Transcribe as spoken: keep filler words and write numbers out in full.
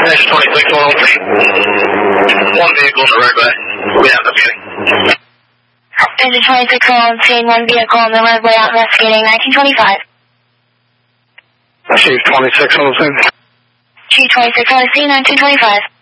Engine twenty-six, one oh three. One vehicle on the roadway. We have investigating. Engine twenty-six, one oh one vehicle on the roadway out investigating nineteen twenty-five. Chief twenty-six, one oh six. Chief twenty-six, one oh three, nineteen twenty-five.